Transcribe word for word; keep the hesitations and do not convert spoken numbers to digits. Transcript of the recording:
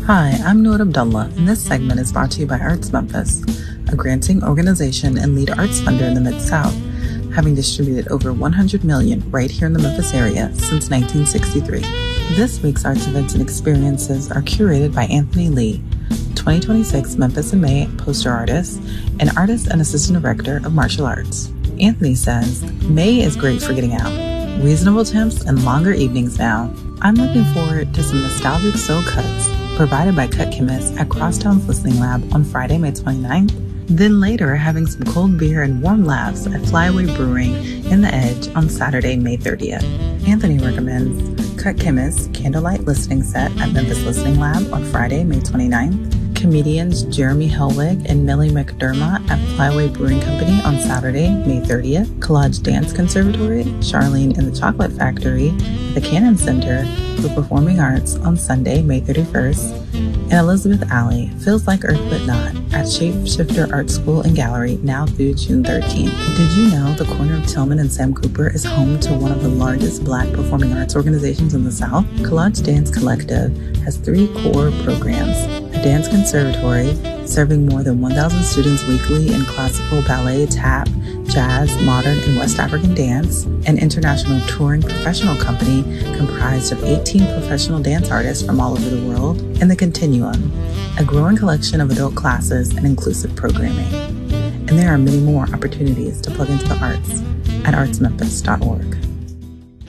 Hi, I'm Noor Abdullah, and this segment is brought to you by Arts Memphis, a granting organization and lead arts funder in the Mid-South, having distributed over one hundred million dollars right here in the Memphis area since nineteen sixty-three. This week's arts events and experiences are curated by Anthony Lee, twenty twenty-six Memphis in May poster artist and artist and assistant director of martial arts. Anthony says, May is great for getting out. Reasonable temps and longer evenings now. I'm looking forward to some nostalgic soul cuts provided by Cut Chemists at Crosstown's Listening Lab on Friday, May twenty-ninth. Then later, having some cold beer and warm laughs at Flyaway Brewing in the Edge on Saturday, May thirtieth. Anthony recommends Cut Chemists Candlelight Listening Set at Memphis Listening Lab on Friday, May twenty-ninth. Comedians Jeremy Helwig and Millie McDermott at Flyaway Brewing Company on Saturday, May thirtieth. Collage Dance Conservatory, Charlene and the Chocolate Factory at the Cannon Center for Performing Arts on Sunday, May thirty-first. And Elizabeth Alley, Feels Like Earth But Not at Shapeshifter Art School and Gallery now through June thirteenth. Did you know the corner of Tillman and Sam Cooper is home to one of the largest Black performing arts organizations in the South? Collage Dance Collective has three core programs: a dance conservatory serving more than one thousand students weekly in classical, ballet, tap, jazz, modern, and West African dance, an international touring professional company comprised of eighteen professional dance artists from all over the world, and The Continuum, a growing collection of adult classes and inclusive programming. And there are many more opportunities to plug into the arts at arts memphis dot org.